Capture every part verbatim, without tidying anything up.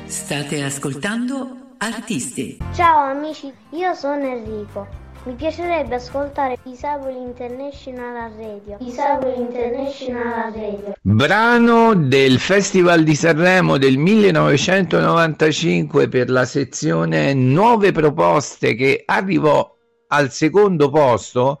State ascoltando Artisti. Ciao amici, io sono Enrico. Mi piacerebbe ascoltare Disaboli International a Radio. Disaboli International a Radio. Brano del Festival di Sanremo del millenovecentonovantacinque per la sezione Nuove Proposte, che arrivò al secondo posto,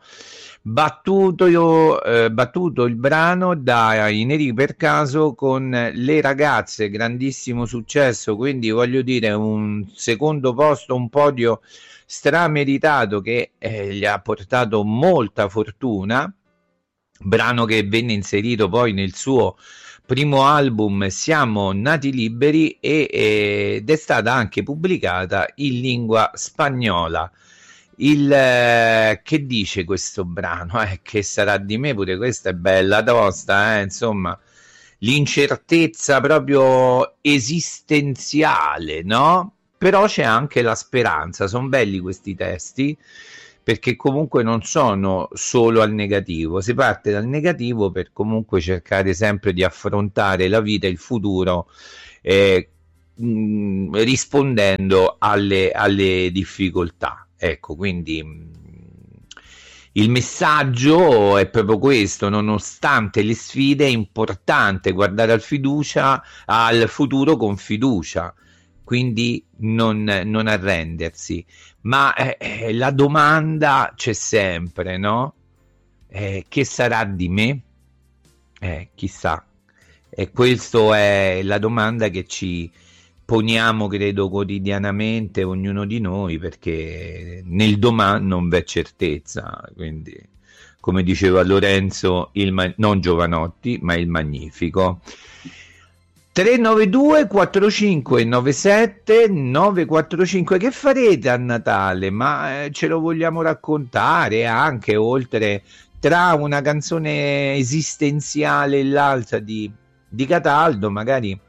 battuto, eh, battuto il brano da I Neri per Caso con Le Ragazze, grandissimo successo. Quindi voglio dire, un secondo posto, un podio strameritato che eh, gli ha portato molta fortuna, brano che venne inserito poi nel suo primo album Siamo Nati Liberi e, ed è stata anche pubblicata in lingua spagnola. Il eh, che dice questo brano? Eh, che sarà di me? Pure questa è bella tosta, eh? Insomma, l'incertezza proprio esistenziale, no? Però c'è anche la speranza. Sono belli questi testi, perché comunque non sono solo al negativo, si parte dal negativo per comunque cercare sempre di affrontare la vita e il futuro, eh, mh, rispondendo alle, alle difficoltà. Ecco, quindi mh, il messaggio è proprio questo: nonostante le sfide è importante guardare al fiducia, al futuro con fiducia, quindi non, non arrendersi. Ma eh, la domanda c'è sempre, no? Eh, che sarà di me? Eh, chissà. E questa è la domanda che ci poniamo, credo, quotidianamente ognuno di noi, perché nel domani non v'è certezza. Quindi, come diceva Lorenzo, il ma- non Giovanotti, ma il Magnifico. tre nove due quattro cinque nove sette nove quattro cinque. Che farete a Natale? Ma eh, ce lo vogliamo raccontare anche, oltre, tra una canzone esistenziale e l'altra di, di Cataldo, magari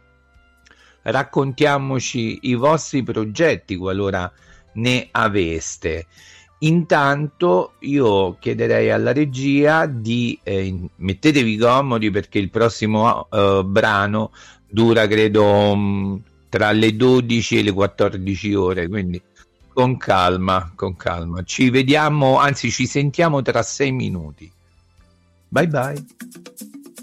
raccontiamoci i vostri progetti qualora ne aveste. Intanto io chiederei alla regia di eh, mettetevi comodi, perché il prossimo uh, brano dura, credo, mh, tra le dodici e le quattordici ore, quindi con calma, con calma. Ci vediamo, anzi ci sentiamo tra sei minuti. Bye bye.